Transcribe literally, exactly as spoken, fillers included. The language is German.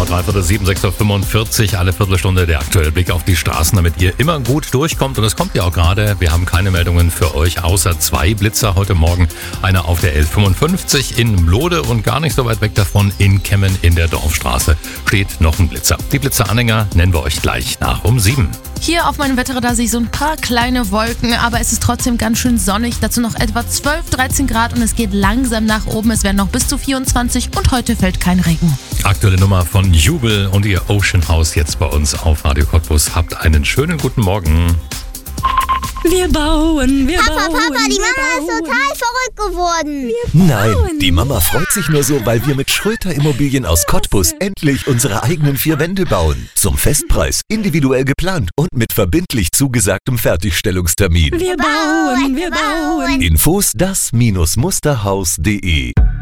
dreiviertel sieben, sechs Uhr fünfundvierzig, alle Viertelstunde der aktuelle Blick auf die Straßen, damit ihr immer gut durchkommt. Und es kommt ja auch gerade, wir haben keine Meldungen für euch, außer zwei Blitzer heute Morgen. Einer auf der elf fünfundfünfzig in Mlode und gar nicht so weit weg davon in Kemmen in der Dorfstraße steht noch ein Blitzer. Die Blitzeranhänger nennen wir euch gleich nach um sieben. Hier auf meinem Wetterradar sehe ich so ein paar kleine Wolken, aber es ist trotzdem ganz schön sonnig. Dazu noch etwa zwölf, dreizehn Grad und es geht langsam nach oben. Es werden noch bis zu vierundzwanzig und heute fällt kein Regen. Aktuelle Nummer von Jubel und ihr Ocean House jetzt bei uns auf Radio Cottbus. Habt einen schönen guten Morgen. Wir bauen, wir Papa, bauen. Papa, die Mama wir ist bauen. total verrückt geworden. Nein, die Mama freut sich nur so, weil wir mit Schröter Immobilien aus Cottbus endlich unsere eigenen vier Wände bauen. Zum Festpreis, individuell geplant und mit verbindlich zugesagtem Fertigstellungstermin. Wir bauen, wir bauen. Infos das Musterhaus punkt de